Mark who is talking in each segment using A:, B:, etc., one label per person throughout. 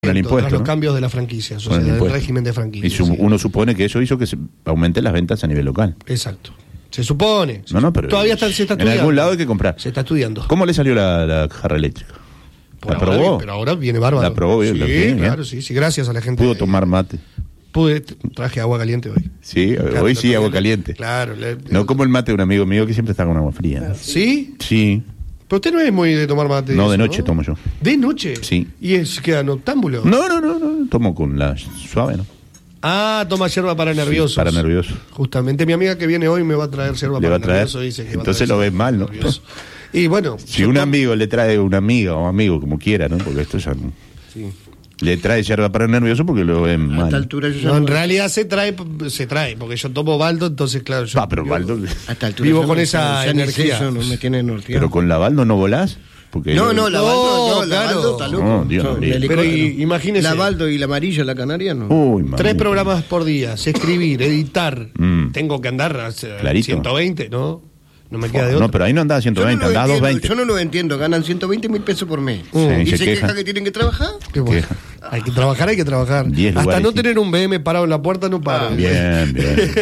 A: el impuesto,
B: los
A: ¿no?
B: cambios de la franquicia, o sea, del régimen de franquicia.
A: Y uno supone que eso hizo que se aumenten las ventas a nivel local.
B: Exacto. Se supone.
A: No, pero
B: todavía se está estudiando.
A: En algún lado hay que comprar.
B: Se está estudiando.
A: ¿Cómo le salió la jarra eléctrica? ¿La probó?
B: Pero ahora viene bárbaro.
A: ¿La probó bien?
B: Sí, claro, sí, gracias a la gente.
A: ¿Pudo tomar mate?
B: Traje agua caliente hoy.
A: Sí, claro, hoy sí, agua caliente.
B: Claro.
A: No como el mate de un amigo mío que siempre está con agua fría.
B: ¿Sí?
A: Sí.
B: Pero usted no es muy de tomar mate.
A: No,
B: eso,
A: de noche tomo yo.
B: ¿De noche?
A: Sí.
B: ¿Y queda noctámbulo?
A: No, tomo con la suave, ¿no?
B: Ah, toma yerba para nerviosos.
A: Sí, para nerviosos.
B: Justamente mi amiga que viene hoy me va a traer yerba para nerviosos. Dice que
A: entonces lo ves mal, ¿no?
B: Y bueno.
A: Si un amigo le trae una amiga o amigo, como quiera, ¿no? Porque esto ya no.
B: Sí.
A: Le trae yerba para nervioso porque lo ven mal.
B: A esta altura yo no, en realidad se trae, porque yo tomo Baldo, entonces claro, yo
A: pero Baldo,
B: hasta altura vivo con esa energía.
C: Eso no me tiene norteado.
A: Pero con la Baldo no volás. Porque
C: la Baldo está loco.
A: No, Dios mío.
B: Pero imagínese.
C: La Baldo y la amarilla, la canaria, no.
A: Uy,
B: 3 programas por día, escribir, editar. Tengo que andar a 120, ¿no? No me queda de otro.
A: No, pero ahí no andaba a 120, andaba a 220.
C: Yo no lo entiendo, ganan 120.000 pesos por mes.
A: Sí,
C: ¿Y se quejan que tienen que trabajar?
B: Qué bueno. Hay que trabajar. Hasta no tener un BM parado en la puerta no para.
A: Bien.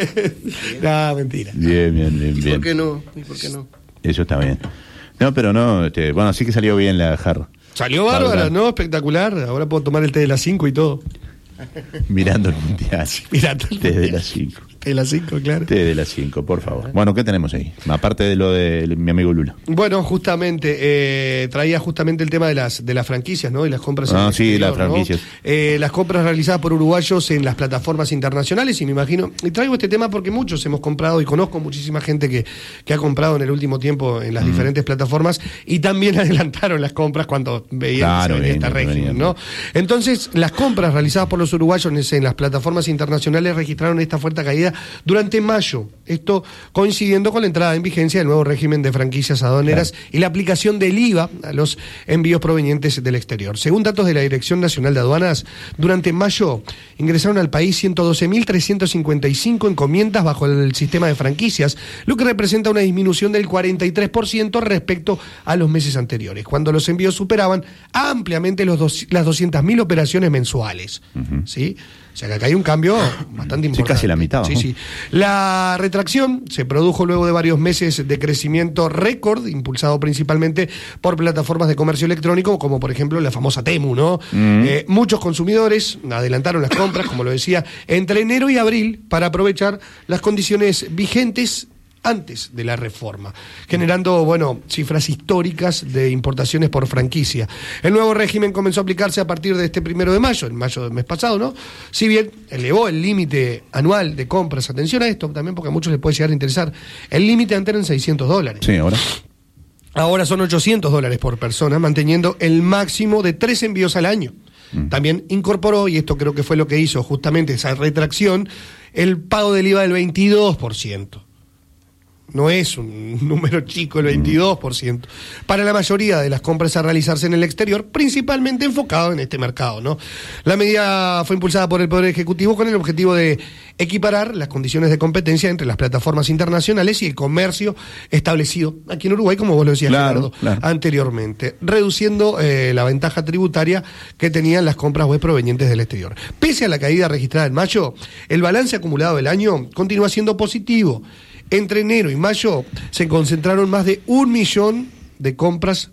B: No, mentira.
A: Bien.
C: ¿Por qué no? ¿Por qué no?
A: Eso está bien. No, pero no, bueno, sí que salió bien la jarra.
B: Salió bárbara, ¿no? Espectacular. Ahora puedo tomar el té de las 5 y todo.
A: Mirando el mundial.
B: Mirando el
A: té de las 5.
B: Té de las 5, claro.
A: Té de las 5, por favor. Bueno, ¿qué tenemos ahí? Aparte de lo de mi amigo Lula.
B: Bueno, justamente, traía justamente el tema de las franquicias, ¿no? Y las compras.
A: Sí, las franquicias.
B: ¿No? Las compras realizadas por uruguayos en las plataformas internacionales, y me imagino, y traigo este tema porque muchos hemos comprado, y conozco muchísima gente que ha comprado en el último tiempo en las diferentes plataformas, y también adelantaron las compras cuando veían que se venía este régimen, ¿no? Entonces, las compras realizadas por los uruguayos en las plataformas internacionales registraron esta fuerte caída durante mayo, esto coincidiendo con la entrada en vigencia del nuevo régimen de franquicias aduaneras y la aplicación del IVA a los envíos provenientes del exterior. Según datos de la Dirección Nacional de Aduanas, durante mayo ingresaron al país 112.355 encomiendas bajo el sistema de franquicias, lo que representa una disminución del 43% respecto a los meses anteriores, cuando los envíos superaban ampliamente las 200.000 operaciones mensuales. ¿Sí? O sea que acá hay un cambio bastante importante.
A: Sí, casi la mitad.
B: Sí, sí. La retracción se produjo luego de varios meses de crecimiento récord, impulsado principalmente por plataformas de comercio electrónico, como por ejemplo la famosa Temu, ¿no? Muchos consumidores adelantaron las compras, como lo decía, entre enero y abril para aprovechar las condiciones vigentes antes de la reforma, generando, cifras históricas de importaciones por franquicia. El nuevo régimen comenzó a aplicarse a partir de este 1 de mayo, en mayo del mes pasado, ¿no? Si bien elevó el límite anual de compras, atención a esto también porque a muchos les puede llegar a interesar, el límite antes era en $600.
A: Sí,
B: Ahora son $800 por persona, manteniendo el máximo de 3 envíos al año. También incorporó, y esto creo que fue lo que hizo justamente esa retracción, el pago del IVA del 22%. No es un número chico el 22%. Para la mayoría de las compras a realizarse en el exterior, principalmente enfocado en este mercado, ¿no? La medida fue impulsada por el Poder Ejecutivo con el objetivo de equiparar las condiciones de competencia entre las plataformas internacionales y el comercio establecido aquí en Uruguay, como vos lo decías, Gerardo, anteriormente, reduciendo la ventaja tributaria que tenían las compras web provenientes del exterior. Pese a la caída registrada en mayo, el balance acumulado del año continúa siendo positivo. Entre enero y mayo se concentraron más de 1 millón de compras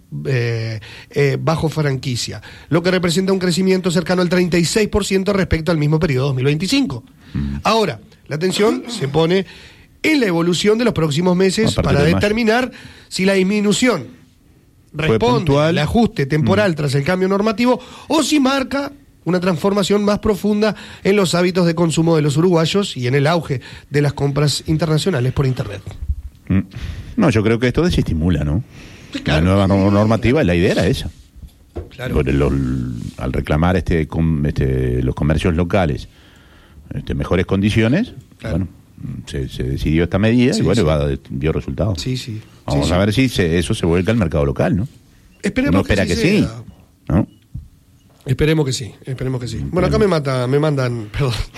B: bajo franquicia, lo que representa un crecimiento cercano al 36% respecto al mismo periodo 2025. Ahora, la atención se pone en la evolución de los próximos meses para determinar si la disminución responde al ajuste temporal tras el cambio normativo o si marca una transformación más profunda en los hábitos de consumo de los uruguayos y en el auge de las compras internacionales por Internet.
A: No, yo creo que esto desestimula, ¿no? Sí, claro. La nueva normativa, la idea era esa. Claro. Al reclamar los comercios locales mejores condiciones, claro. Se decidió esta medida y dio resultados.
B: Sí.
A: Vamos a ver si eso se vuelca al mercado local, ¿no?
B: Uno espera que sí,
A: ¿no?
B: Esperemos que sí. Bueno, acá me mandan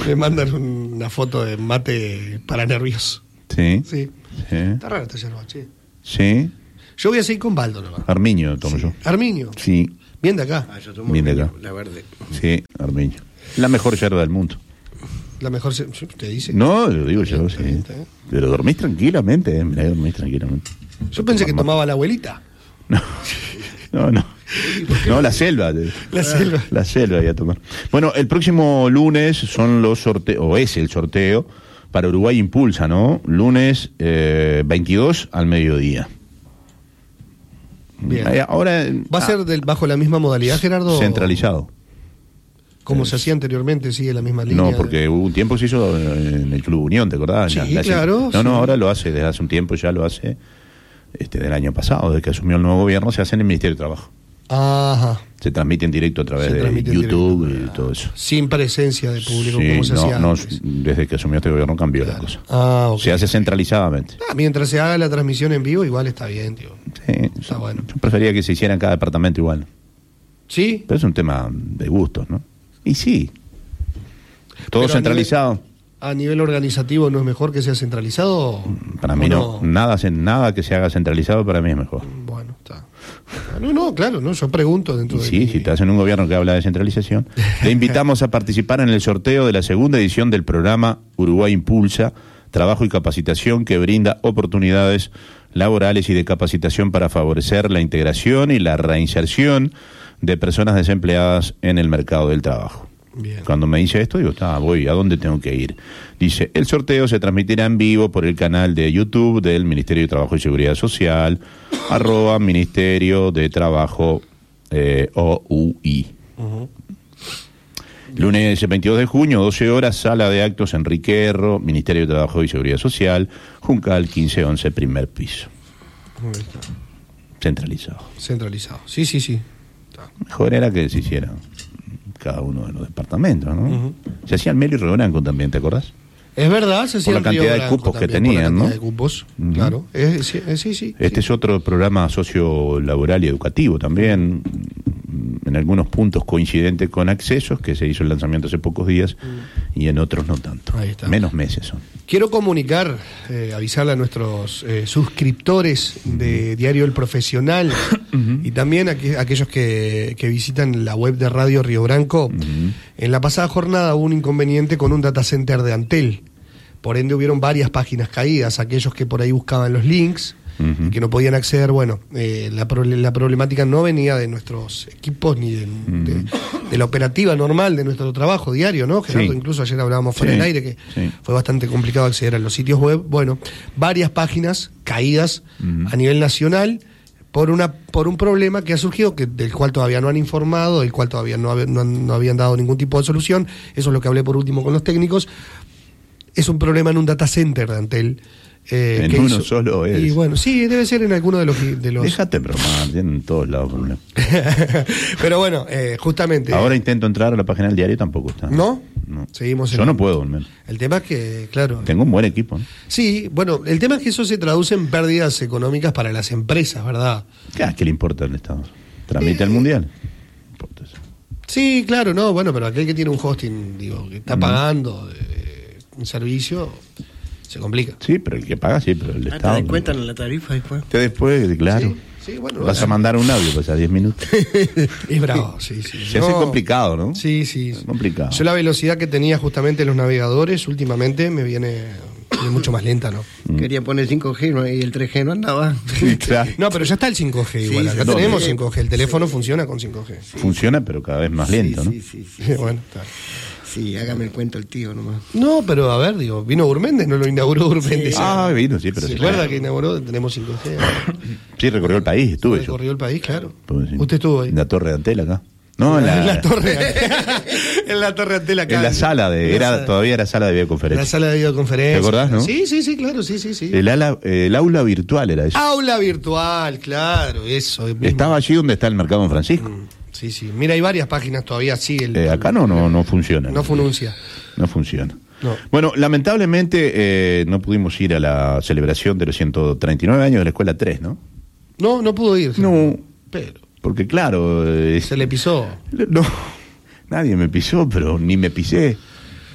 B: una foto de mate para nervios.
A: Sí.
B: Está rara esta yerba, che.
A: Sí.
B: Yo voy a seguir con Baldo nomás.
A: Armiño tomo yo.
B: ¿Armiño?
A: Sí.
B: Bien de acá.
C: Yo tomo
A: Bien de acá.
C: la verde.
A: Sí, Armiño. La mejor yerba del mundo.
B: La mejor, ¿usted dice?
A: No, lo digo yo,
B: Está
A: sí.
B: bien, está bien.
A: Pero dormís tranquilamente, mirá, dormís tranquilamente.
B: Yo pensé que tomaba la abuelita.
A: No. No, la selva.
B: La selva.
A: La selva ya tomar. Bueno, el próximo lunes son los sorteos, o es el sorteo para Uruguay Impulsa, ¿no? Lunes 22 al mediodía.
B: Bien.
A: Ahora
B: ¿Va a ser bajo la misma modalidad, Gerardo?
A: centralizado.
B: Como se hacía anteriormente, sigue la misma línea.
A: No, porque hubo un tiempo que se hizo en el Club Unión, ¿te acordás?
B: Sí, claro.
A: No,
B: sí.
A: ahora lo hace, desde hace un tiempo ya lo hace, del año pasado, desde que asumió el nuevo gobierno, se hace en el Ministerio de Trabajo.
B: Ajá.
A: Se transmite en directo a través
B: Se
A: de
B: transmite en
A: YouTube
B: directo.
A: y todo eso.
B: Sin presencia de público,
A: Sí,
B: como se hacía
A: no,
B: antes.
A: desde que asumió este gobierno cambió la cosa.
B: Ok.
A: Se hace centralizadamente.
B: Mientras se haga la transmisión en vivo, igual está bien, tío.
A: Sí,
B: Está bueno.
A: Yo prefería que se hiciera en cada departamento igual.
B: ¿Sí?
A: Pero es un tema de gustos, ¿no? Y sí. Todo
B: Pero
A: centralizado.
B: ¿A nivel organizativo no es mejor que sea centralizado?
A: Para mí no. Nada que se haga centralizado para mí es mejor.
B: Bueno, está. No, claro, no, yo pregunto dentro
A: Y
B: de
A: sí,
B: mi-
A: si estás en un gobierno que habla de centralización, te invitamos a participar en el sorteo de la segunda edición del programa Uruguay Impulsa, trabajo y capacitación que brinda oportunidades laborales y de capacitación para favorecer la integración y la reinserción de personas desempleadas en el mercado del trabajo.
B: Bien.
A: Cuando me dice esto, digo, voy, ¿a dónde tengo que ir? Dice, el sorteo se transmitirá en vivo por el canal de YouTube del Ministerio de Trabajo y Seguridad Social, @ Ministerio de Trabajo OUI. Lunes 22 de junio, 12 horas, Sala de Actos Enrique Erro, Ministerio de Trabajo y Seguridad Social, Juncal 1511, primer piso.
B: Ahí está.
A: Centralizado.
B: Centralizado. Sí. Está.
A: Mejor era que se hiciera cada uno de los departamentos, ¿no? Se hacía en Melo y Rebranco también, ¿te acordás?
B: Es verdad, se hacía
A: Por la
B: en Río
A: cantidad de
B: Branco
A: cupos que
B: también,
A: tenían,
B: por la
A: ¿no?
B: cantidad de cupos,
A: Ujú.
B: claro. Sí.
A: Este es otro programa sociolaboral y educativo también, en algunos puntos coincidente con accesos, que se hizo el lanzamiento hace pocos días, y en otros no tanto.
B: Ahí está.
A: Menos meses son.
B: Quiero comunicar, avisarle a nuestros suscriptores de Diario El Profesional y también a aquellos que visitan la web de Radio Río Branco. En la pasada jornada hubo un inconveniente con un data center de Antel. Por ende hubieron varias páginas caídas, aquellos que por ahí buscaban los links y que no podían acceder. Bueno, la problemática no venía de nuestros equipos ni de la operativa normal de nuestro trabajo diario, ¿no, Gerardo?
A: Sí.
B: Incluso ayer hablábamos fuera
A: Sí,
B: del aire que
A: sí.
B: fue bastante complicado acceder a los sitios web. Bueno, varias páginas caídas a nivel nacional por un problema que ha surgido, del cual todavía no han informado, del cual todavía no habían dado ningún tipo de solución. Eso es lo que hablé por último con los técnicos. Es un problema en un data center de Antel.
A: En
B: que
A: uno solo es.
B: Y bueno, sí, debe ser en alguno de los...
A: Déjate bromar, tienen en todos lados problemas.
B: Pero bueno, justamente...
A: Ahora intento entrar a la página del diario y tampoco está.
B: ¿No?
A: No.
B: Seguimos
A: Yo no puedo, al menos.
B: El tema es que, claro...
A: Tengo un buen equipo, ¿no?
B: Sí, bueno, el tema es que eso se traduce en pérdidas económicas para las empresas, ¿verdad?
A: ¿Qué le importa al Estado? ¿Tramita el Mundial? No importa eso.
B: Sí, claro, no, bueno, pero aquel que tiene un hosting, digo, que está pagando un servicio, se complica.
A: Sí, pero el que paga, sí, pero el
C: Te
A: Estado.
C: descuentan la tarifa después.
A: Te después, claro.
B: Sí, bueno.
A: Vas a mandar un audio, pues a 10 minutos.
B: Es bravo, sí.
A: Se hace complicado, ¿no?
B: Sí.
A: Es complicado.
B: Yo la velocidad que tenía justamente en los navegadores últimamente me viene mucho más lenta, ¿no?
C: Quería poner 5G ¿no? y el 3G no andaba.
A: Sí, claro.
B: No, pero ya está el 5G igual.
C: Sí,
B: Acá
A: sí.
B: tenemos
C: Sí.
B: 5G. El teléfono funciona con 5G.
A: Funciona, pero cada vez más lento, ¿no?
C: Sí.
B: Bueno, está.
C: Sí, hágame el cuento el tío nomás.
B: No, pero a ver, digo, vino Urméndez, no lo inauguró Urméndez.
A: Ah, vino, sí, pero
B: ¿Se
A: sí.
B: acuerda que inauguró? Tenemos 5G.
A: Sí, recorrió el país, estuve yo.
B: Recorrió el país, claro.
A: Estuve, sí.
B: Usted estuvo ahí.
A: En la Torre de Antel acá. No,
B: En la torre. En la torre Antel acá.
A: En la sala todavía era sala de
B: La
A: videoconferencia.
B: sala de videoconferencia.
A: ¿Te acordás, no?
B: Sí, claro, sí.
A: El aula virtual era eso.
B: Aula virtual, claro, eso. mismo.
A: Estaba allí donde está el Mercado Don Francisco.
B: Sí. Mira, hay varias páginas todavía, sí.
A: Acá no funciona.
B: No fununcia.
A: No funciona.
B: No.
A: Bueno, lamentablemente no pudimos ir a la celebración de los 139 años de la Escuela 3, ¿no?
B: No pudo ir.
A: No,
B: Pero
A: porque claro...
B: se le pisó.
A: No, nadie me pisó, pero ni me pisé.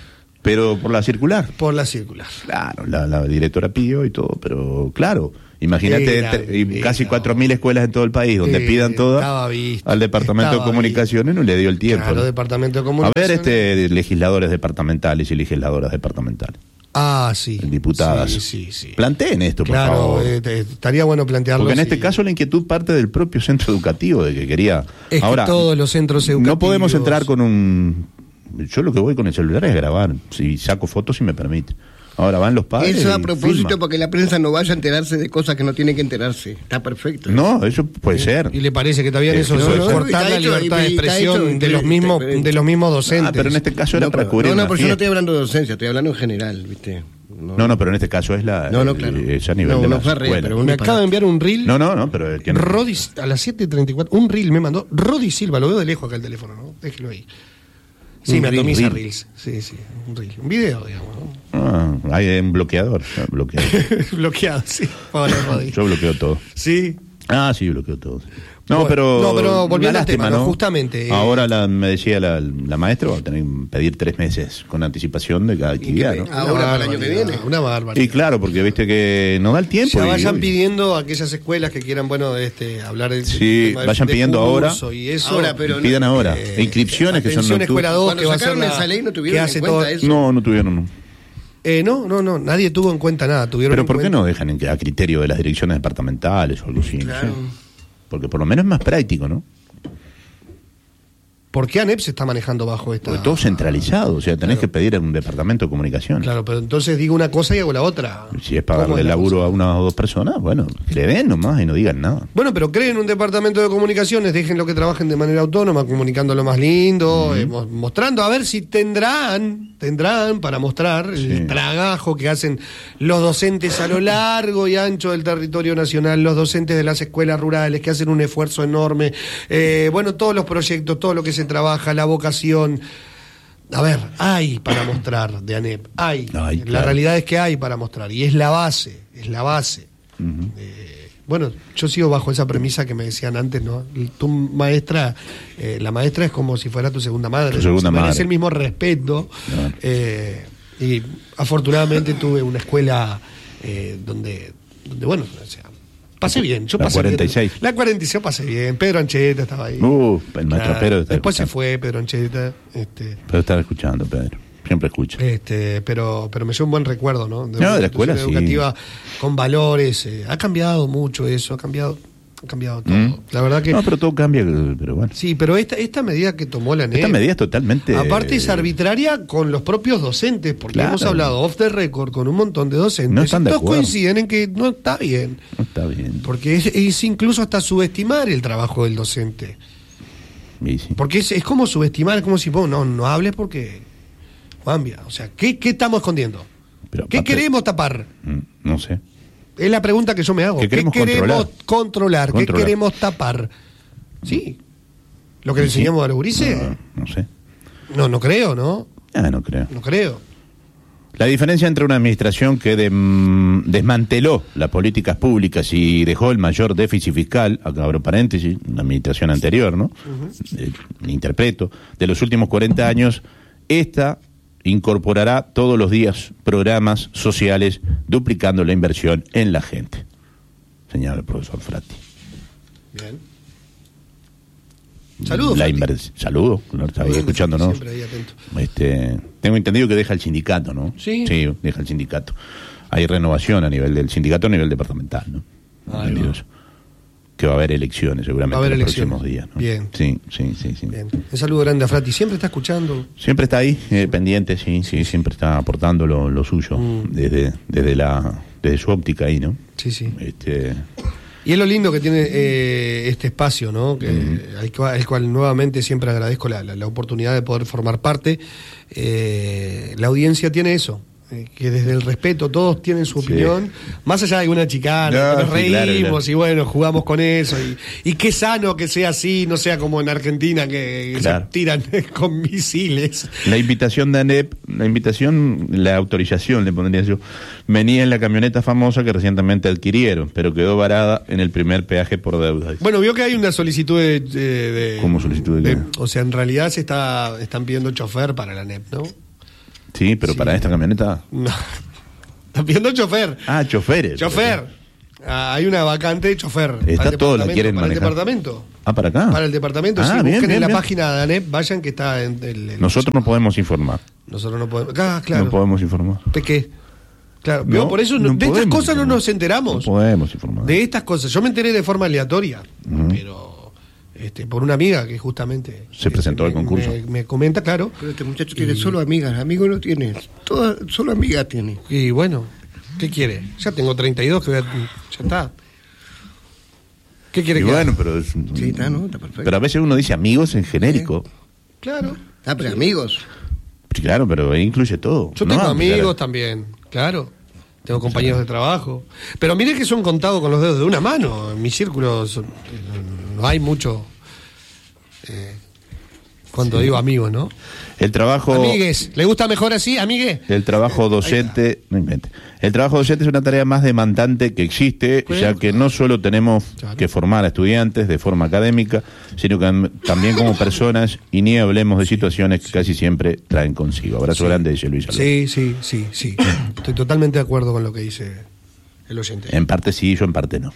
A: Pero por la circular.
B: Por la circular.
A: Claro, la directora pidió y todo, pero claro, imagínate casi 4.000 escuelas en todo el país donde pidan todas al Departamento de Comunicaciones, no le dio el tiempo.
B: Claro,
A: ¿no?
B: Departamento de Comunicaciones.
A: A ver, legisladores departamentales y legisladoras departamentales.
B: Sí.
A: Diputadas.
B: Sí.
A: Planteen esto, por
B: claro,
A: favor.
B: Estaría bueno plantearlo.
A: Porque en este caso la inquietud parte del propio centro educativo, de que quería...
B: Es
A: Ahora,
B: que todos los centros educativos...
A: No podemos entrar con un... Yo lo que voy con el celular es grabar, si saco fotos si me permite. Ahora van los padres.
C: Eso a propósito
A: filman.
C: para que la prensa no vaya a enterarse de cosas que no tiene que enterarse. Está perfecto.
A: No, eso puede ser.
B: ¿Y le parece que está bien eso?
A: No,
B: Cortar la libertad de expresión de los mismos docentes.
A: Pero en este caso era para cubrir.
C: No, pero yo no estoy hablando de docencia, estoy hablando en general, ¿viste?
A: No, pero en este caso es la.
C: Claro.
A: Es a nivel de la escuela.
B: Me acaba de enviar un reel.
A: No, pero.
B: Rodi, a las 7:34, un reel me mandó. Rodi Silva, lo veo de lejos acá el teléfono, ¿no? Déjelo ahí. Sí, me atomiza reels. Sí, un reel. Un video, digamos, ¿no?
A: Hay un bloqueador.
B: Bloqueado, sí. Hola, Rodi.
A: Yo bloqueo todo.
B: Sí.
A: Sí, bloqueo todo.
B: No, pero volviendo al tema,
A: ¿no?
B: Justamente.
A: Ahora me decía la maestra, va a tener que pedir 3 meses con anticipación de cada actividad, ¿no?
C: Ahora para el año que viene.
B: Una barbaridad.
A: Y claro, porque viste que no da el tiempo.
B: Ya vayan pidiendo a aquellas escuelas que quieran, hablar del tema
A: vayan pidiendo ahora.
B: Y eso,
C: ahora, pero
A: pidan ahora. Inscripciones que son
B: Escuela 2, que va a ser
C: esa ley no tuvieron en cuenta eso.
A: No tuvieron.
B: No, nadie tuvo en cuenta nada.
A: Pero ¿por qué no dejan a criterio de las direcciones departamentales o algo así?
C: Claro.
A: No sé. Porque por lo menos es más práctico, ¿no?
B: ¿Por qué ANEP se está manejando bajo esta...?
A: Porque todo centralizado, o sea, tenés que pedir a un departamento de comunicación.
B: Claro, pero entonces digo una cosa y hago la otra.
A: Si es para darle el laburo a una o dos personas, bueno, que le den nomás y no digan nada.
B: Bueno, pero creen un departamento de comunicaciones, déjenlo que trabajen de manera autónoma, comunicando lo más lindo, mostrando, a ver si tendrán para mostrar el tragajo que hacen los docentes a lo largo y ancho del territorio nacional, los docentes de las escuelas rurales que hacen un esfuerzo enorme, todos los proyectos, todo lo que se trabaja, la vocación. A ver, hay para mostrar de ANEP, hay. La
A: claro.
B: realidad es que hay para mostrar y es la base. Yo sigo bajo esa premisa que me decían antes, ¿no? Tu maestra, la maestra es como si fuera tu segunda madre. Merece el mismo respeto. Y afortunadamente tuve una escuela donde pasé bien. Yo pasé
A: 46.
B: Bien. La 46 pasé bien. Pedro Ancheta estaba ahí.
A: El maestro Pedro.
B: Después se fue Pedro Ancheta.
A: Pero estaba escuchando, Pedro. Siempre escucha.
B: Pero me llevo un buen recuerdo, ¿no?
A: De la escuela
B: educativa con valores. Ha cambiado mucho eso, ha cambiado todo. La verdad que...
A: No, pero todo cambia, pero bueno.
B: Sí, pero esta medida que tomó la ANEP...
A: Esta medida es totalmente...
B: Aparte es arbitraria con los propios docentes, porque hemos hablado off the record con un montón de docentes.
A: No están de acuerdo.
B: Coinciden en que no está bien.
A: No está bien.
B: Porque es incluso hasta subestimar el trabajo del docente.
A: Sí.
B: Porque es como subestimar, es como si vos no hables porque... cambia. O sea, ¿qué estamos escondiendo?
A: Pero
B: ¿Qué queremos tapar?
A: No sé.
B: Es la pregunta que yo me hago.
A: ¿Qué queremos
B: controlar? ¿Qué queremos tapar? Sí. ¿Lo que le enseñamos a los gurises?
A: No sé.
B: No creo, ¿no?
A: No creo.
B: No creo.
A: La diferencia entre una administración que desmanteló las políticas públicas y dejó el mayor déficit fiscal, acá abro paréntesis, una administración anterior, ¿no? Interpreto, de los últimos 40 años, esta incorporará todos los días programas sociales duplicando la inversión en la gente, señala el profesor Frati.
B: Bien. Saludos.
A: Saludo, lo estaba escuchándonos.
B: Siempre ahí atento.
A: Tengo entendido que deja el sindicato, ¿no?
B: Sí,
A: deja el sindicato. Hay renovación a nivel del sindicato, a nivel departamental, ¿no? Que va a haber elecciones seguramente en los próximos días, ¿no?
B: Bien.
A: Sí.
B: Bien. Un saludo grande a Frati. ¿Siempre está escuchando?
A: Siempre está ahí, pendiente, sí, siempre está aportando lo suyo desde su óptica ahí, ¿no?
B: Sí. Y es lo lindo que tiene este espacio, ¿no? Al cual nuevamente siempre agradezco la oportunidad de poder formar parte. La audiencia tiene eso. Que desde el respeto todos tienen su opinión, más allá de alguna chicana, nos reímos claro. Y jugamos con eso y qué sano que sea así, no sea como en Argentina que se tiran con misiles.
A: La invitación de ANEP, la autorización le pondría yo, venía en la camioneta famosa que recientemente adquirieron, pero quedó varada en el primer peaje por deuda.
B: Bueno, vio que hay una solicitud de
A: ¿Cómo solicitud de qué?
B: O sea, en realidad están pidiendo chofer para la ANEP, ¿no?
A: Sí, pero para esta camioneta...
B: No. Están pidiendo chofer.
A: Ah, choferes.
B: Chofer. Hay una vacante de chofer.
A: Está todo, la quieren
B: para
A: manejar.
B: el departamento.
A: Ah, ¿para acá?
B: Para el departamento,
A: Ah,
B: sí.
A: bien,
B: Busquen
A: bien,
B: en la
A: bien.
B: página de ANEP, vayan que está en el...
A: Nosotros no podemos informar.
B: Nosotros no podemos... Ah, claro.
A: No podemos informar.
B: ¿De qué? Claro,
A: No,
B: por eso
A: no
B: de estas
A: podemos
B: cosas no
A: informar.
B: nos enteramos.
A: No podemos informar.
B: De estas cosas. Yo me enteré de forma aleatoria,
A: Ujú.
B: pero por una amiga que justamente...
A: Se presentó al concurso.
B: Me comenta, claro.
C: Pero este muchacho tiene solo amigas, amigos no tiene. Solo amigas tiene.
B: Y bueno, ¿qué quiere? Ya tengo 32, ya está. ¿Qué quiere
A: Y
B: que haga?
A: bueno, pero...
C: Sí, está, ¿no? Está perfecto.
A: Pero a veces uno dice amigos en genérico.
B: Claro.
C: Ah, pero amigos.
A: Claro, pero ahí incluye todo.
B: Yo
A: No,
B: tengo amigos
A: claro.
B: también, claro. Tengo compañeros de trabajo. Pero mire que son contados con los dedos de una mano. En mis círculos no hay mucho. Cuando digo amigos, ¿no?
A: El trabajo...
B: Amigues. ¿Le gusta mejor así, amigue?
A: El trabajo docente, no invente. El trabajo docente es una tarea más demandante que existe,
B: Bueno,
A: ya que no solo tenemos
B: claro.
A: que formar a estudiantes de forma académica, sino que también como personas, y ni hablemos de situaciones que casi siempre traen consigo. Abrazo grande, dice Luis Alonso.
B: Sí. Estoy totalmente de acuerdo con lo que dice el oyente.
A: En parte sí, yo en parte no.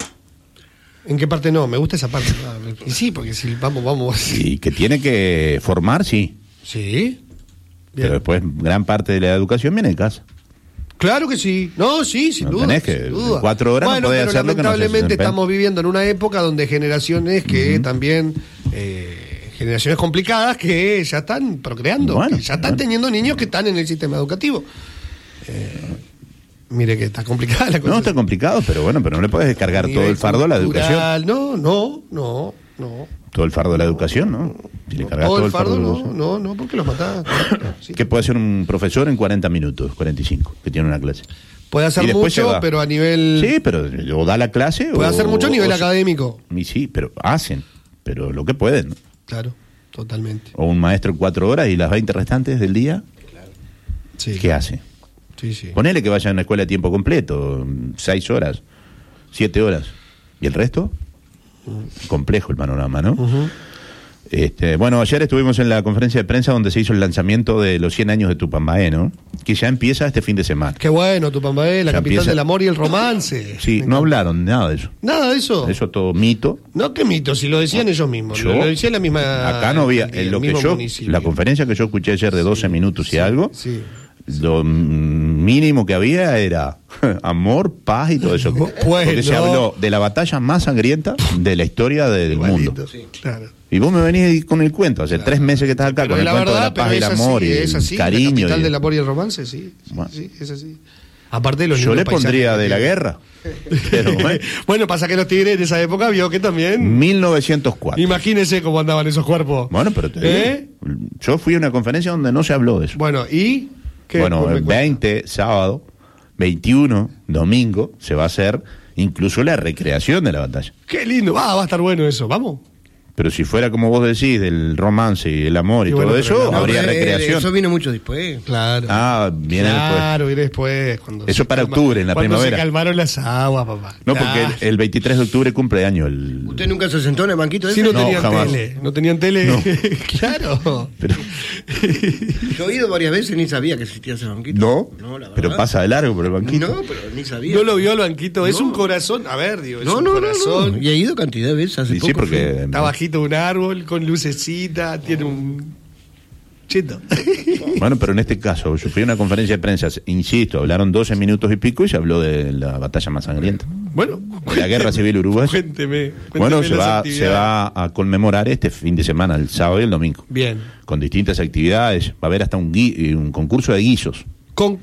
B: ¿En qué parte no? Me gusta esa parte. Y sí, porque si vamos.
A: Y que tiene que formar, sí.
B: Sí.
A: Pero
B: Bien.
A: después gran parte de la educación viene de casa.
B: Claro que sí. No, sí, sin
A: No
B: duda.
A: tenés que-
B: sin duda.
A: 4 horas no
B: bueno,
A: podés
B: pero
A: hacer lo que no haces
B: lamentablemente
A: en PEN.
B: estamos viviendo en una época donde generaciones que también... generaciones complicadas que ya están procreando,
A: Bueno,
B: que ya están
A: bueno.
B: teniendo niños que están en el sistema educativo. Mire que está complicada la cosa.
A: No, está complicado, pero bueno, pero no le puedes descargar todo
B: Nivel
A: el fardo a la educación.
B: cultural. No.
A: Todo el fardo de la educación, ¿no? Si le cargas
B: Todo el fardo,
A: de la educación.
B: no, porque los matás. Sí.
A: ¿Qué puede hacer un profesor en 40 minutos, 45, que tiene una clase?
B: Puede hacer
A: Y después se
B: mucho,
A: va.
B: pero a nivel...
A: Sí, pero o da la clase
B: Puede
A: o...
B: hacer mucho a nivel
A: o-
B: académico.
A: Y sí, pero hacen, pero lo que pueden. ¿no?
B: Claro, totalmente.
A: O un maestro en 4 horas y las 20 restantes del día,
B: Sí.
A: ¿qué hace?
B: Sí.
A: Ponele que vaya a una escuela de tiempo completo, 6 horas, 7 horas. ¿Y el resto? Complejo el panorama, ¿no?
B: Ujú.
A: Bueno, ayer estuvimos en la conferencia de prensa donde se hizo el lanzamiento de los 100 años de Tupambaé, ¿no? Que ya empieza este fin de semana.
B: Qué bueno, Tupambaé, la
A: Ya
B: capital
A: empieza.
B: del amor y el romance.
A: Sí,
B: Me
A: no
B: encanta.
A: hablaron nada de eso.
B: Nada de eso.
A: Eso todo mito.
B: No, qué mito, si lo decían ellos mismos.
A: Yo-
B: Lo decía la misma.
A: Acá no había,
B: el
A: lo que
B: mismo
A: yo,
B: municipio.
A: la conferencia que yo escuché ayer de 12 minutos y algo,
B: Sí.
A: lo mínimo que había era amor, paz y todo eso. Porque se habló de la batalla más sangrienta de la historia del
B: Igualito,
A: mundo.
B: sí, claro.
A: Y vos me venís con el cuento, hace 3 meses que estás acá
B: Pero
A: con el
B: la
A: cuento
B: verdad,
A: de la paz y el
B: pero es
A: amor
B: así,
A: y
B: es
A: el
B: así,
A: cariño.
B: La capital
A: y-
B: del amor y el romance, sí.
A: Bueno.
B: Sí, es así. Aparte de los
A: Yo
B: lindos
A: le pondría
B: paisajes
A: de
B: que
A: la
B: tiene.
A: guerra. Pero bueno,
B: Bueno, pasa que los tigres en esa época vio que también.
A: 1904.
B: Imagínense cómo andaban esos cuerpos.
A: Bueno, pero te
B: ¿Eh?
A: digo, yo fui a una conferencia donde no se habló de eso.
B: Bueno, ¿y? ¿Qué
A: Bueno,
B: me
A: el
B: cuenta?
A: 20, sábado, 21, domingo, se va a hacer incluso la recreación de la batalla.
B: Qué lindo. Va a estar bueno eso. Vamos.
A: Pero si fuera como vos decís, del romance y el amor y
B: Y
A: todo
B: bueno, pero
A: eso,
B: no,
A: habría
C: pero,
A: recreación.
C: Eso vino mucho después.
B: Claro.
A: Ah, viene
B: Claro, y después. Cuando
A: Eso
B: se
A: para octubre, en la
B: cuando
A: primavera.
B: se calmaron las aguas, papá.
A: después. No, porque
B: Ah,
A: el 23 de octubre cumple año el...
C: ¿Usted nunca se sentó en el banquito
B: sí,
C: ese?
B: no,
A: No,
B: tenían
A: jamás.
B: tele. No tenían tele.
A: No.
B: Claro.
A: Pero,
C: Yo he ido varias veces y ni sabía que existía ese banquito.
A: no,
C: No, la verdad.
A: pero pasa de largo por el banquito.
C: No, pero ni sabía.
B: No lo vio el banquito. Es
C: No.
B: un corazón. A ver, digo, es
C: No,
B: un
C: no,
B: corazón.
C: no. Y he ido cantidad de veces hace
A: Y sí,
C: poco.
A: porque...
B: Está bajito un árbol, con lucecita, tiene un cheto.
A: Bueno, pero en este caso, yo fui a una conferencia de prensa, insisto, hablaron 12 minutos y pico y se habló de la batalla más sangrienta.
B: Bueno,
A: De la guerra civil uruguaya.
B: Cuénteme
A: Bueno,
B: las
A: se va
B: actividades.
A: a conmemorar este fin de semana, el sábado y el domingo,
B: Bien.
A: con distintas actividades. Va a haber hasta un concurso de guisos.
B: Con.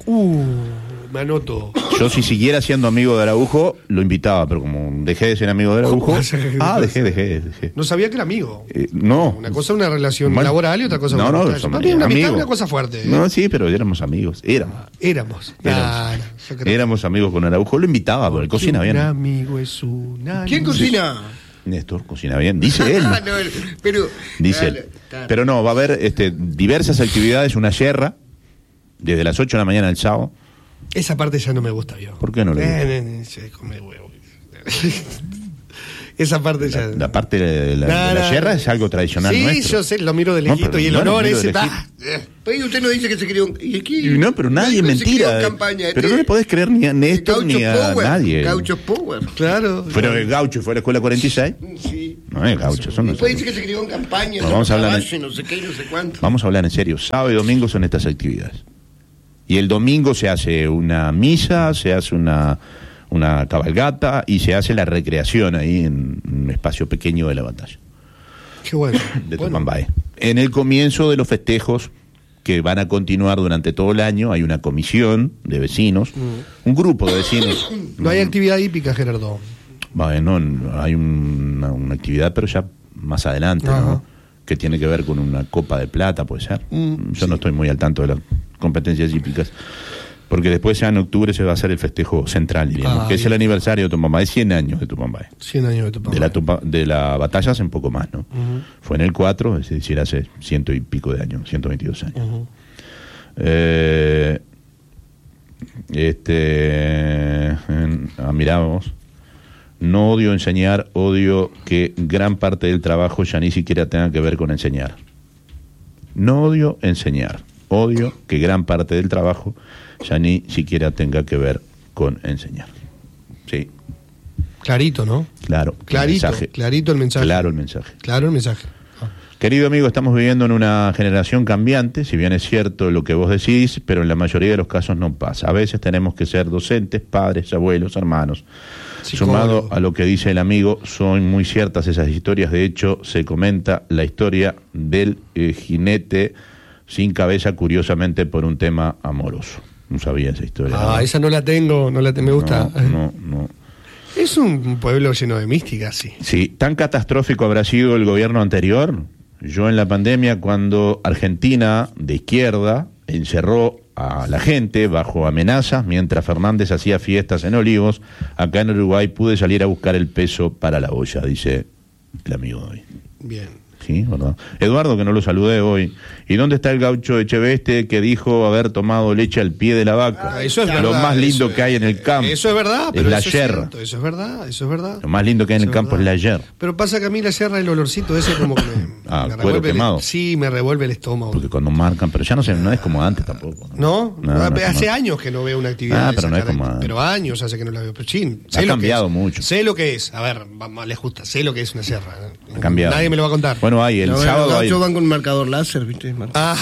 B: Me anoto.
A: Yo, si siguiera siendo amigo de Araujo, lo invitaba, pero como dejé de ser amigo de Araujo.
B: ¿Cómo vas a dejar de
A: Dejé.
B: No sabía que era amigo.
A: No.
B: Una cosa es una relación
A: Bueno,
B: laboral y otra cosa
A: no,
B: una
A: no,
B: amistad.
A: somos
B: Para mí una amistad es
A: amigos.
B: una cosa fuerte. ¿eh?
A: No, sí, pero éramos amigos. Éramos.
B: Éramos. Yo creo.
A: Éramos amigos con Araujo. Lo invitaba, porque cocina
B: Un
A: bien.
B: amigo es una.
C: ¿Quién cocina?
A: Néstor cocina bien. Dice él.
C: Ah, no, pero.
A: Dice él. Pero no, va a haber diversas actividades, una yerra, desde las 8 de la mañana del sábado.
B: Esa parte ya no me gusta, yo.
A: ¿Por qué no le gusta?
B: Se come huevo. Esa parte ya.
A: La parte de la yerra es algo tradicional nuestro.
B: Sí, yo sé, lo miro de lejito y el honor ese.
C: Pues usted no dice que se crió.
A: No, pero nadie, mentira. Pero no le podés creer ni a Néstor ni a nadie.
C: Gaucho Power.
B: Claro.
A: Pero el Gaucho fue a la escuela 46.
C: Sí.
A: No es Gaucho, eso no es.
C: Después dice que se crió en campaña.
A: Bueno, vamos a hablar
C: no sé qué, no sé cuánto.
A: Vamos a hablar en serio. Sábado y domingo son estas actividades. Y el domingo se hace una misa, se hace una cabalgata y se hace la recreación ahí en un espacio pequeño de la batalla.
B: Qué bueno.
A: De Tupambaé. En el comienzo de los festejos que van a continuar durante todo el año, hay una comisión de vecinos, un grupo de vecinos.
B: No hay actividad hípica, Gerardo.
A: Bueno, hay una actividad, pero ya más adelante, ¿no? Que tiene que ver con una copa de plata, puede ser. Yo no estoy muy al tanto de las competencias hípicas. Porque después ya en octubre se va a hacer el festejo central, diríamos, que es el aniversario de Tupambaé, 100 años de Tupambaé.
B: 100 años de Tupambaé.
A: De la batalla hace un poco más, ¿no? Fue en el 4, es decir, hace 100 y pico de años, 122 años. Miramos. No odio enseñar, odio que gran parte del trabajo ya ni siquiera tenga que ver con enseñar. No odio enseñar, odio que gran parte del trabajo ya ni siquiera tenga que ver con enseñar. Sí.
B: Clarito, ¿no?
A: Claro.
B: Clarito, clarito el mensaje.
A: Claro el mensaje.
B: Claro el mensaje.
A: Querido amigo, estamos viviendo en una generación cambiante, si bien es cierto lo que vos decís, pero en la mayoría de los casos no pasa. A veces tenemos que ser docentes, padres, abuelos, hermanos. Sumado a lo que dice el amigo, son muy ciertas esas historias. De hecho, se comenta la historia del jinete sin cabeza, curiosamente por un tema amoroso. No sabía esa historia.
B: Esa no la tengo, me gusta.
A: No.
B: Es un pueblo lleno de mística, sí.
A: Sí, tan catastrófico habrá sido el gobierno anterior. Yo en la pandemia, cuando Argentina de izquierda encerró a la gente bajo amenazas, mientras Fernández hacía fiestas en Olivos, acá en Uruguay pude salir a buscar el peso para la olla, dice el amigo de hoy.
B: Bien.
A: Sí, ¿verdad? Eduardo, que no lo saludé hoy. ¿Y dónde está el gaucho Echeveste que dijo haber tomado leche al pie de la vaca?
B: Eso es verdad.
A: Lo más lindo que hay en el campo.
B: Eso es verdad, pero
A: es la
B: eso
A: yerra.
B: Eso es verdad.
A: Lo más lindo que hay en el campo es la yerra.
B: Pero pasa que a mí la yerra, el olorcito ese como que me
A: cuero quemado.
B: Sí, me revuelve el estómago.
A: Porque cuando marcan, pero ya no es como antes tampoco.
B: ¿No? Hace años que no veo una actividad.
A: Pero no es como antes.
B: Pero años hace que no la veo. Pero
A: ha cambiado mucho.
B: Sé lo que es. A ver, les gusta. Sé lo que es una yerra.
A: Ha cambiado.
B: Nadie me lo va a contar.
A: Bueno, hay el sábado.
C: Yo van con un marcador láser, ¿viste?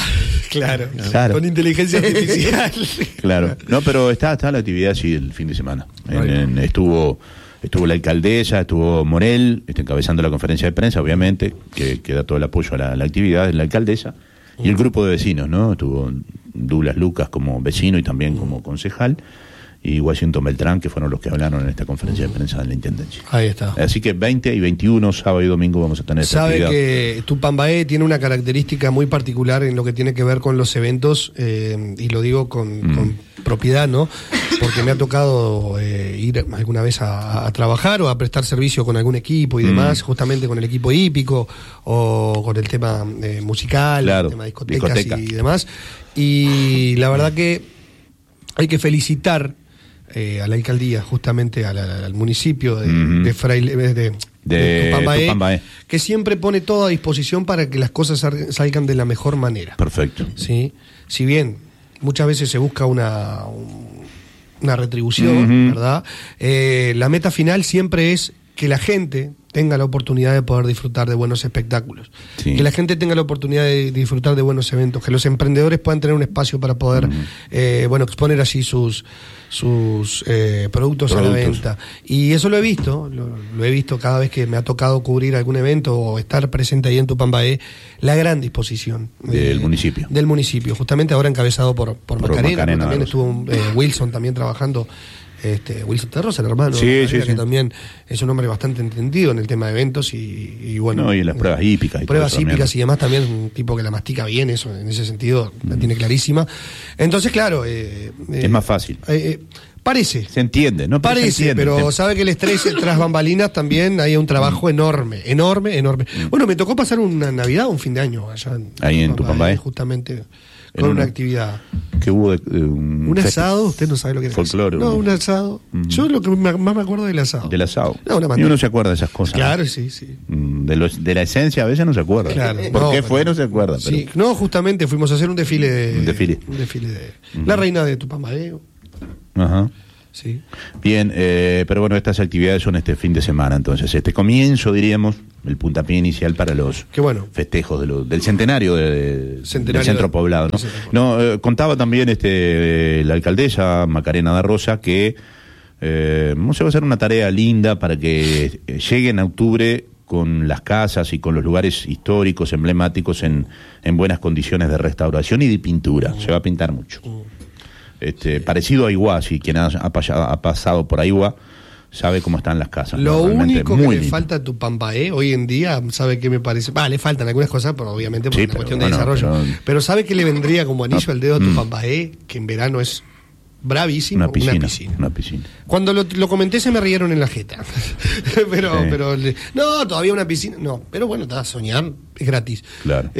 B: Claro. Con inteligencia artificial.
A: Claro. No, pero está la actividad sí el fin de semana. Estuvo la alcaldesa, estuvo Morel, encabezando la conferencia de prensa, obviamente, que da todo el apoyo a la actividad de la alcaldesa, y el grupo de vecinos, ¿no? Estuvo Douglas Lucas como vecino y también como concejal, y Washington Beltrán, que fueron los que hablaron en esta conferencia de prensa de la Intendencia.
B: Ahí está.
A: Así que 20 y 21, sábado y domingo, vamos a tener esta actividad.
B: Sabe que Tupambaé tiene una característica muy particular en lo que tiene que ver con los eventos, y lo digo con propiedad, ¿no? Porque me ha tocado ir alguna vez a trabajar o a prestar servicio con algún equipo y demás, justamente con el equipo hípico o con el tema musical,
A: claro,
B: el tema discoteca y demás. Y la verdad que hay que felicitar a la alcaldía, justamente al municipio de Tupambaé, que siempre pone todo a disposición para que las cosas salgan de la mejor manera.
A: Perfecto.
B: ¿Sí? Si bien muchas veces se busca una retribución, ¿verdad? La meta final siempre es que la gente tenga la oportunidad de poder disfrutar de buenos espectáculos, que la gente tenga la oportunidad de disfrutar de buenos eventos, que los emprendedores puedan tener un espacio para poder exponer así sus productos a la venta. Y eso lo he visto cada vez que me ha tocado cubrir algún evento o estar presente ahí en Tupambaé, la gran disposición
A: del municipio,
B: justamente ahora encabezado por Macarena, también estuvo Wilson también trabajando. Wilson Terros, el hermano,
A: sí.
B: que también es un hombre bastante entendido en el tema de eventos y bueno.
A: No, y en las pruebas hípicas.
B: Pruebas hípicas y demás también, un tipo que la mastica bien, eso en ese sentido, la tiene clarísima. Entonces, claro.
A: Es más fácil.
B: Parece.
A: Se entiende, ¿no?
B: Parece, pero sabe que el estrés tras bambalinas también hay un trabajo enorme. Bueno, me tocó pasar una Navidad, un fin de año allá
A: ahí en Tupambaé.
B: Justamente con una actividad.
A: Que hubo
B: un asado, usted no sabe lo que es.
A: Folclore.
B: No, un asado. Yo lo que más me acuerdo del asado.
A: Del asado.
B: No,
A: y uno se acuerda de esas cosas.
B: Claro, sí.
A: De la esencia a veces no se acuerda.
B: Claro.
A: ¿Por qué fue? No se acuerda. Pero...
B: Sí, no, justamente fuimos a hacer un desfile de...
A: Un desfile
B: de... La reina de Tupambaé.
A: Ajá.
B: Sí.
A: Bien, pero bueno, estas actividades son este fin de semana, entonces este comienzo, diríamos, el puntapié inicial para los festejos del centenario, del centro poblado, ¿no? Contaba también la alcaldesa Macarena da Rosa que se va a hacer una tarea linda para que lleguen a octubre con las casas y con los lugares históricos, emblemáticos en buenas condiciones de restauración y de pintura. Se va a pintar mucho. Parecido a Aiguá, si quien ha pasado por Aiguá sabe cómo están las casas.
B: Lo único que le falta a Tupambaé hoy en día, ¿sabe qué me parece? Le faltan algunas cosas, pero obviamente por una cuestión de desarrollo. Pero ¿sabe qué le vendría como anillo al dedo a Tupambaé? Que en verano es bravísimo.
A: Una piscina.
B: Cuando lo comenté se me rieron en la jeta. pero no, todavía una piscina. No, pero bueno, está a soñar, es gratis.
A: Claro.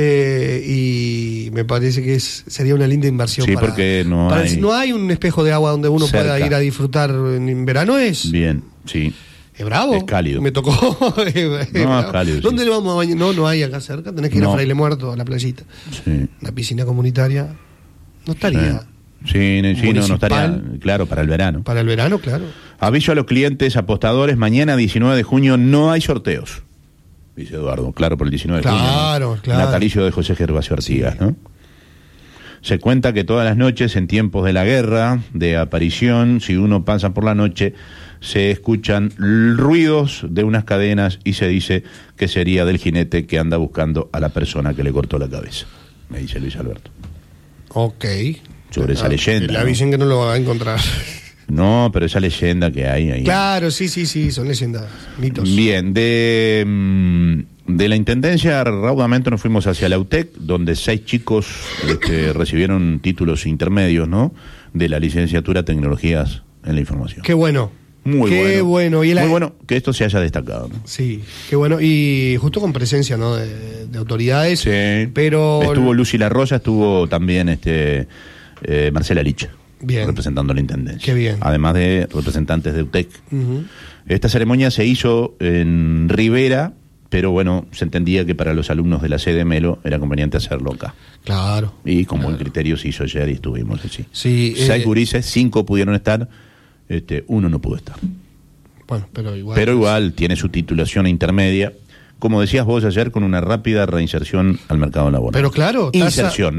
B: Y me parece que sería una linda inversión.
A: Sí, porque no
B: hay un espejo de agua donde uno pueda ir a disfrutar en verano.
A: Bien, sí.
B: Es bravo.
A: Es cálido.
B: Me tocó. Es
A: cálido.
B: ¿Dónde le vamos a bañar? No hay acá cerca. Tenés que ir a Fraile Muerto, a la playita.
A: Sí.
B: Una piscina comunitaria. No estaría.
A: Sí, no estaría, claro, para el verano.
B: Para el verano, claro.
A: Aviso a los clientes apostadores, mañana 19 de junio no hay sorteos, dice Eduardo, claro, por el 19 de junio.
B: Claro.
A: Natalicio de José Gervasio Artigas, ¿no? Se cuenta que todas las noches, en tiempos de la guerra, de aparición, si uno pasa por la noche, se escuchan ruidos de unas cadenas y se dice que sería del jinete que anda buscando a la persona que le cortó la cabeza, me dice Luis Alberto.
B: Ok.
A: Sobre esa leyenda.
B: Le avisen que no lo va a encontrar.
A: No, pero esa leyenda que hay ahí.
B: Claro, sí, son leyendas, mitos.
A: Bien, de la Intendencia raudamente nos fuimos hacia la UTEC, donde 6 chicos recibieron títulos intermedios, ¿no? De la licenciatura Tecnologías en la Información.
B: Qué bueno.
A: Muy bueno.
B: Y
A: muy bueno que esto se haya destacado, ¿no?
B: Sí, qué bueno. Y justo con presencia, ¿no? De autoridades.
A: Sí.
B: Pero...
A: Estuvo Lucy La Rosa, estuvo también Marcela Licha.
B: Bien.
A: Representando a la Intendencia.
B: Qué bien.
A: Además de representantes de UTEC.
B: Uh-huh.
A: Esta ceremonia se hizo en Rivera, pero bueno, se entendía que para los alumnos de la sede Melo era conveniente hacerlo acá.
B: Claro.
A: Y con buen criterio se hizo ayer y estuvimos así.
B: Sí,
A: 6 gurises, 5 pudieron estar, 1 no pudo estar.
B: Bueno, pero igual.
A: Pero igual tiene su titulación intermedia, como decías vos ayer, con una rápida reinserción al mercado laboral.
B: Pero claro,
A: inserción.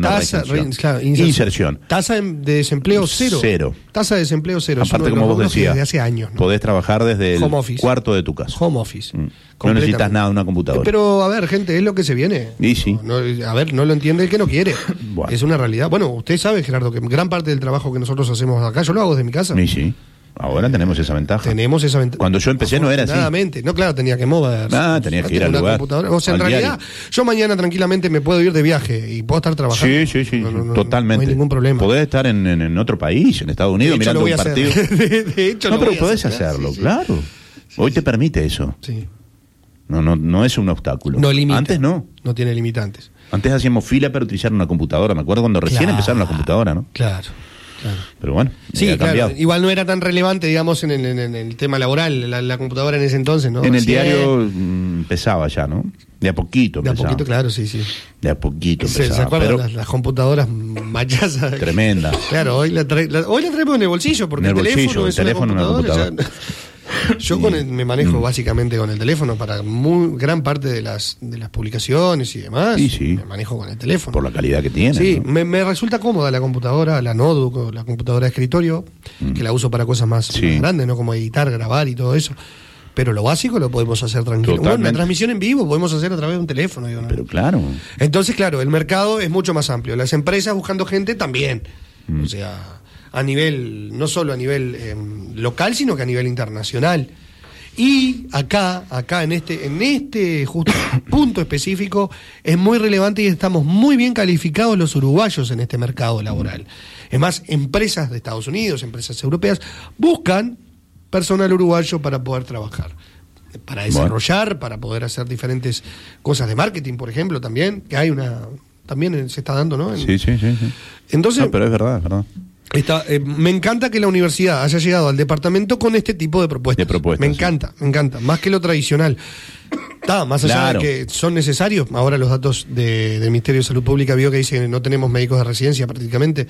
B: Tasa de desempleo cero. Tasa de desempleo cero.
A: Aparte, como vos decías,
B: desde hace años, ¿no?
A: Podés trabajar desde el cuarto de tu casa.
B: Home office.
A: No necesitas nada de una computadora.
B: Pero, a ver, gente, es lo que se viene.
A: Y sí.
B: No lo entiende el que no quiere. Bueno. Es una realidad. Bueno, usted sabe, Gerardo, que gran parte del trabajo que nosotros hacemos acá, yo lo hago desde mi casa.
A: Y sí. Ahora tenemos esa ventaja.
B: Cuando
A: yo empecé no era así.
B: No, claro, tenía que mover.
A: Tenía que ir al lugar.
B: O sea, en realidad, yo mañana tranquilamente me puedo ir de viaje y puedo estar trabajando.
A: Sí, totalmente.
B: No hay ningún problema.
A: Podés estar en otro país, en Estados Unidos, mirando un partido.
B: De hecho,
A: no, pero podés hacerlo, claro. Hoy te permite eso.
B: Sí.
A: No es un obstáculo.
B: No limita.
A: Antes no.
B: No tiene limitantes.
A: Antes hacíamos fila para utilizar una computadora. Me acuerdo cuando recién empezaron las computadoras, ¿no?
B: Claro.
A: Pero bueno,
B: sí, ha cambiado. Igual no era tan relevante, digamos, en el tema laboral, la computadora en ese entonces, ¿no?
A: En el diario empezaba ya, ¿no? De a poquito empezaba.
B: De a poquito, claro, sí.
A: De a poquito empezaba.
B: ¿Se acuerdan las computadoras machazas?
A: Tremenda.
B: Claro, hoy la traemos en el bolsillo, porque
A: el teléfono una computadora.
B: Yo me manejo básicamente con el teléfono para gran parte de las publicaciones y demás.
A: Sí.
B: Me manejo con el teléfono.
A: Por la calidad que tiene.
B: Sí,
A: ¿no?
B: me resulta cómoda la computadora, la notebook, la computadora de escritorio, que la uso para cosas más grandes, ¿no? Como editar, grabar y todo eso. Pero lo básico lo podemos hacer tranquilo. Bueno, la transmisión en vivo podemos hacer a través de un teléfono. ¿No?
A: Pero claro.
B: Entonces, claro, el mercado es mucho más amplio. Las empresas buscando gente también. O sea, a nivel, no solo a nivel local, sino que a nivel internacional. Y acá en este justo punto específico es muy relevante y estamos muy bien calificados los uruguayos en este mercado laboral. Es más, empresas de Estados Unidos, empresas europeas, buscan personal uruguayo para poder trabajar, para desarrollar, para poder hacer diferentes cosas de marketing, por ejemplo, también, que hay una también se está dando, ¿no?
A: Sí.
B: Entonces,
A: no, pero es verdad.
B: Me encanta que la universidad haya llegado al departamento con este tipo de propuestas. Me encanta, más que lo tradicional. Más allá de que son necesarios, ahora los datos del Ministerio de Salud Pública vio que dice que no tenemos médicos de residencia prácticamente.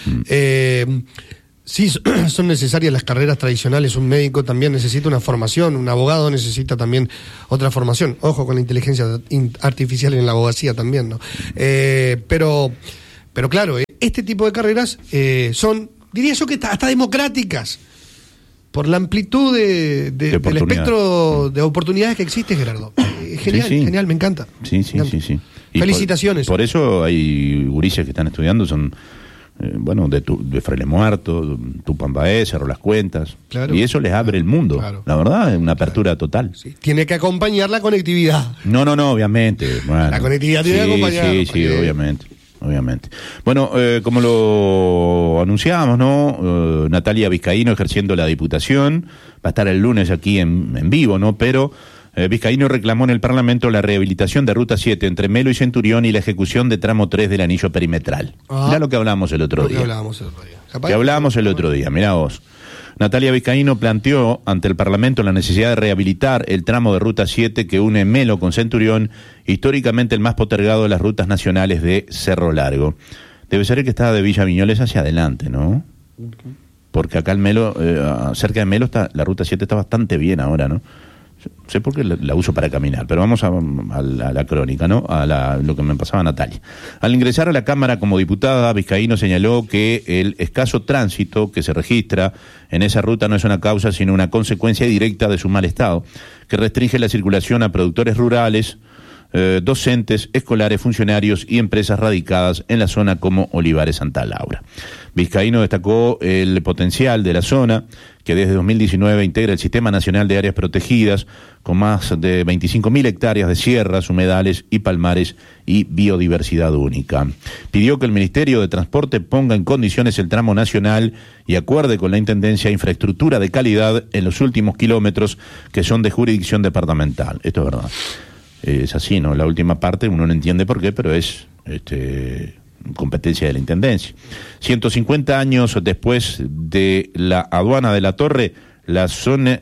B: Sí, son necesarias las carreras tradicionales. Un médico también necesita una formación, un abogado necesita también otra formación. Ojo con la inteligencia artificial en la abogacía también, ¿no? Pero claro, este tipo de carreras son, diría yo, que hasta democráticas, por la amplitud del espectro de oportunidades que existe, Gerardo. Genial, me encanta.
A: Sí.
B: Felicitaciones.
A: Por eso hay gurises que están estudiando, son... de Fraile Muerto, Tupambaé, Cerro Las Cuentas, claro, y eso les abre el mundo, claro. La verdad es una apertura total.
B: Sí. Tiene que acompañar la conectividad.
A: No, obviamente. Bueno,
B: la conectividad tiene que acompañar.
A: Sí, obviamente. Bueno, como lo anunciábamos, ¿no? Natalia Vizcaíno ejerciendo la diputación, va a estar el lunes aquí en vivo, ¿no? Pero Vizcaíno reclamó en el Parlamento la rehabilitación de Ruta 7 entre Melo y Centurión y la ejecución de tramo 3 del anillo perimetral. Ya lo que hablamos el otro día. Mirá vos. Natalia Vizcaíno planteó ante el Parlamento la necesidad de rehabilitar el tramo de Ruta 7 que une Melo con Centurión, históricamente el más postergado de las rutas nacionales de Cerro Largo. Debe ser el que está de Villa Viñoles hacia adelante, ¿no? Porque acá el Melo, cerca de Melo, la Ruta 7 está bastante bien ahora, ¿no? Sé por qué la uso para caminar, pero vamos a la crónica, ¿no? Lo que me pasaba a Natalia. Al ingresar a la Cámara como diputada, Vizcaíno señaló que el escaso tránsito que se registra en esa ruta no es una causa, sino una consecuencia directa de su mal estado, que restringe la circulación a productores rurales, docentes, escolares, funcionarios y empresas radicadas en la zona como Olivares Santa Laura. Vizcaíno destacó el potencial de la zona, que desde 2019 integra el Sistema Nacional de Áreas Protegidas, con más de 25.000 hectáreas de sierras, humedales y palmares y biodiversidad única. Pidió que el Ministerio de Transporte ponga en condiciones el tramo nacional y acuerde con la Intendencia infraestructura de calidad en los últimos kilómetros que son de jurisdicción departamental. Esto es verdad. Es así, ¿no? La última parte uno no entiende por qué, pero es competencia de la Intendencia. 150 años después de la aduana de La Torre, la zona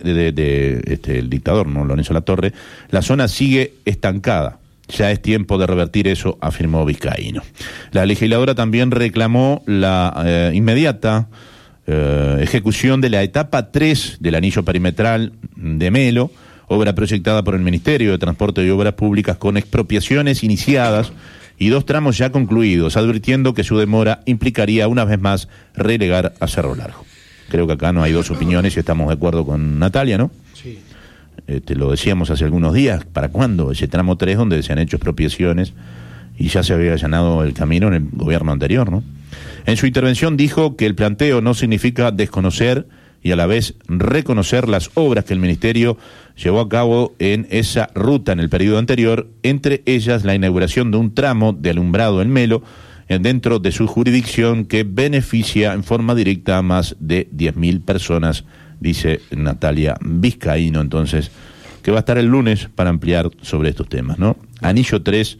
A: el dictador, ¿no? Lorenzo La Torre, la zona sigue estancada. Ya es tiempo de revertir eso, afirmó Vizcaíno. La legisladora también reclamó la inmediata ejecución de la etapa 3 del anillo perimetral de Melo, obra proyectada por el Ministerio de Transporte y Obras Públicas con expropiaciones iniciadas y 2 tramos ya concluidos, advirtiendo que su demora implicaría una vez más relegar a Cerro Largo. Creo que acá no hay 2 opiniones y estamos de acuerdo con Natalia, ¿no?
B: Sí.
A: Lo decíamos hace algunos días, ¿para cuándo? Ese tramo 3 donde se han hecho expropiaciones y ya se había allanado el camino en el gobierno anterior, ¿no? En su intervención dijo que el planteo no significa desconocer y a la vez reconocer las obras que el Ministerio llevó a cabo en esa ruta en el periodo anterior, entre ellas la inauguración de un tramo de alumbrado en Melo, dentro de su jurisdicción, que beneficia en forma directa a más de 10.000 personas, dice Natalia Vizcaíno, entonces, que va a estar el lunes para ampliar sobre estos temas, ¿no? Anillo 3,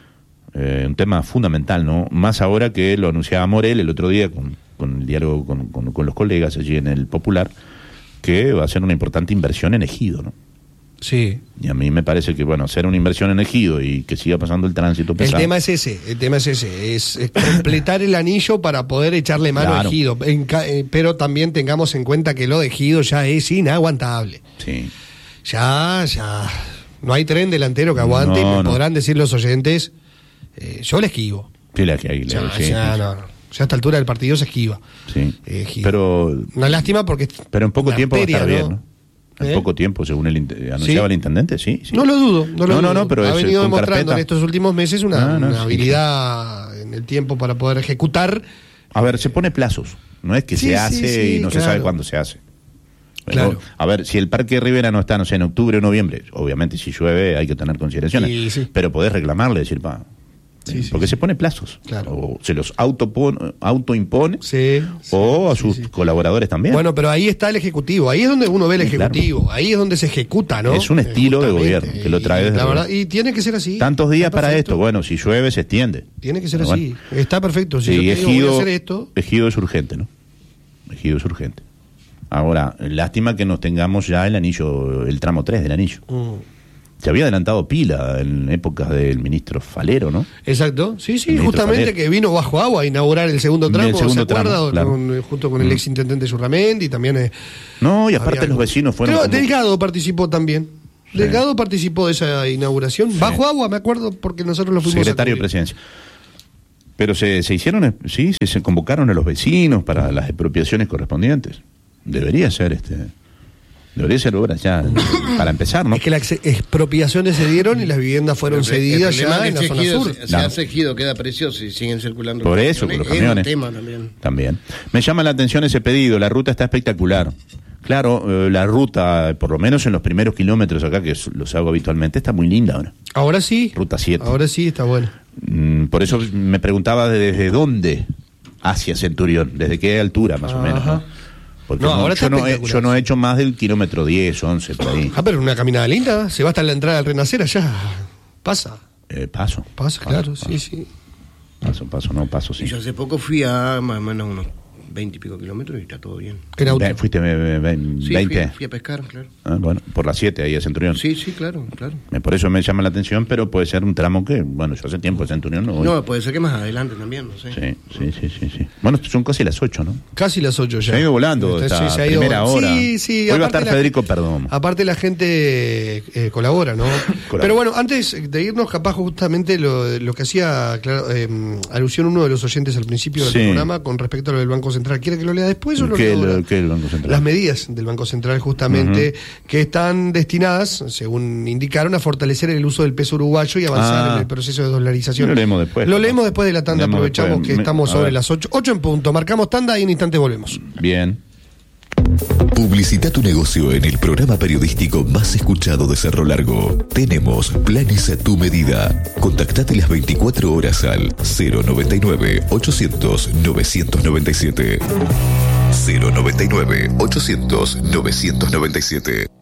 A: un tema fundamental, ¿no? Más ahora que lo anunciaba Morel el otro día con el diálogo con los colegas allí en el Popular, que va a ser una importante inversión en Ejido, ¿no?
B: Sí.
A: Y a mí me parece que, hacer una inversión en Ejido y que siga pasando el tránsito pesado.
B: El tema es ese, es completar el anillo para poder echarle mano a Ejido, pero también tengamos en cuenta que lo de Ejido ya es inaguantable.
A: Sí.
B: Ya, no hay tren delantero que aguante, me podrán decir los oyentes, yo le esquivo.
A: Sí,
B: no. Ya a esta altura del partido se esquiva.
A: Sí. Pero
B: una lástima porque...
A: Pero en poco tiempo va a estar bien, ¿no? En poco tiempo, según anunciaba el intendente, sí.
B: No lo dudo.
A: No, pero
B: ha venido demostrando
A: carpeta.
B: En estos últimos meses una habilidad en el tiempo para poder ejecutar.
A: A ver, se pone plazos. No es que se hace y no se sabe cuándo se hace.
B: Claro.
A: A ver, si el Parque Rivera no está, no sé, en octubre o noviembre, obviamente si llueve hay que tener consideraciones.
B: Sí.
A: Pero podés reclamarle, decir, porque se pone plazos.
B: Claro.
A: O se los autoimpone,
B: Sí,
A: o a sus colaboradores también.
B: Bueno, pero ahí está el Ejecutivo, ahí es donde uno ve el Ejecutivo, claro. Ahí es donde se ejecuta, ¿no?
A: Es un estilo de gobierno que lo trae desde
B: la verdad, y tiene que ser así.
A: Tantos días para esto, bueno, si llueve se extiende.
B: Tiene que ser así, está perfecto. Si
A: sí,
B: yo te digo, voy a hacer esto...
A: Ejido es urgente, ¿no? Ejido es urgente. Ahora, lástima que nos tengamos ya el tramo 3 del anillo. Se había adelantado pila en épocas del ministro Falero, ¿no?
B: Exacto, sí, justamente Falero, que vino bajo agua a inaugurar el segundo tramo, ¿se acuerda? Claro. Junto con el ex intendente Surramendi, también...
A: no, y aparte los vecinos fueron...
B: Creo, Delgado participó también. Sí. Delgado participó de esa inauguración, bajo agua, me acuerdo, porque nosotros lo fuimos
A: secretario de Presidencia. Pero se hicieron, se convocaron a los vecinos para las expropiaciones correspondientes. Debería ser obra ya para empezar, ¿no?
B: Es que las expropiaciones se dieron y las viviendas fueron cedidas ya en la zona sur.
C: Se hace ejido, queda precioso y siguen circulando.
A: Por eso, con los camiones.
C: Es un tema
A: también. Me llama la atención ese pedido, la ruta está espectacular. Claro, la ruta, por lo menos en los primeros kilómetros acá, que los hago habitualmente, está muy linda ahora.
B: Ahora sí.
A: Ruta 7.
B: Ahora sí, está buena.
A: Por eso me preguntaba desde dónde hacia Centurión, desde qué altura más o menos, ¿no? Porque
B: ahora
A: yo no he hecho más del kilómetro 10, 11, por ahí.
B: Pero una caminada linda, se va hasta la entrada del Renacer allá. Pasa.
A: Paso,
B: claro, sí.
A: Paso, sí.
C: Y yo hace poco fui a más o menos unos 20 y pico kilómetros y está todo bien.
A: ¿Fuiste 20?
C: Sí, fui a pescar, claro.
A: Bueno, por la 7 ahí a Centurión.
C: Sí, claro.
A: Por eso me llama la atención, pero puede ser un tramo que, bueno, yo hace tiempo a Centurión no voy.
C: No, puede ser que más adelante también, no sé.
A: Sí. Bueno, son casi las 8, ¿no?
B: Casi las 8 ya.
A: Se ha ido volando esta primera hora.
B: Sí.
A: Hoy va a estar Federico Perdomo.
B: Aparte la gente colabora, ¿no? Pero bueno, antes de irnos, capaz justamente lo que hacía alusión uno de los oyentes al principio del programa con respecto a lo del Banco Central. ¿Quiere que lo lea después o lo lea ahora?
A: ¿Qué el Banco Central?
B: Las medidas del Banco Central justamente que están destinadas, según indicaron, a fortalecer el uso del peso uruguayo y avanzar en el proceso de dolarización.
A: Lo leemos después.
B: Lo leemos después de la tanda, aprovechamos que estamos sobre las 8 en punto. Marcamos tanda y en instante volvemos.
A: Bien.
D: Publicita tu negocio en el programa periodístico más escuchado de Cerro Largo. Tenemos planes a tu medida. Contactate las 24 horas al 099 800 997. 099 800 997.